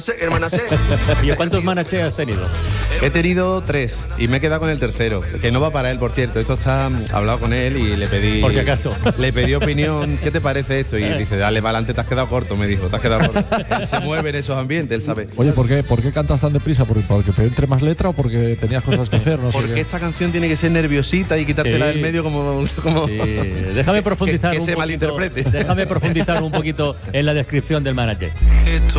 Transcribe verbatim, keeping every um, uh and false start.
Hermana C. ¿Y cuántos manacheos has tenido? He tenido tres y me he quedado con el tercero, que no va para él, por cierto. Esto está hablado con él y le pedí. Por si acaso. Le pedí opinión. ¿Qué te parece esto? Y dice, dale, para adelante, te has quedado corto, me dijo. Te has quedado corto. Él se mueve en esos ambientes, él sabe. Oye, ¿por qué, ¿por qué cantas tan deprisa? ¿Porque, porque te entre más letra o porque tenías cosas que hacer? No sé Porque qué. esta canción tiene que ser nerviosita y quitártela Sí. del medio como. como Sí. Déjame profundizar que, que un se poquito. malinterprete. Déjame profundizar un poquito en la descripción del manager. Esto